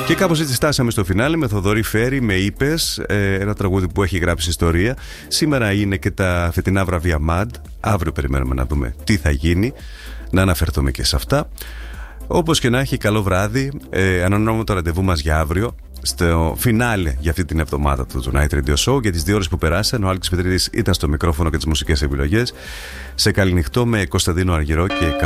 Και κάπως έτσι φτάσαμε στο φινάλε με Θοδωρή Φέρη, με είπες, ένα τραγούδι που έχει γράψει ιστορία. Σήμερα είναι και τα φετινά βραβεία MAD. Αύριο περιμένουμε να δούμε τι θα γίνει, να αναφερθούμε και σε αυτά. Όπως και να έχει, καλό βράδυ. Ανανεώνουμε το ραντεβού μας για αύριο, στο φινάλε για αυτή την εβδομάδα του Night Radio Show. Για τις 2 ώρες που περάσαν, ο Άλκης Πετρίδης ήταν στο μικρόφωνο και τις μουσικές επιλογές. Σε καληνυχτώ με Κωνσταντίνο Αργυρό και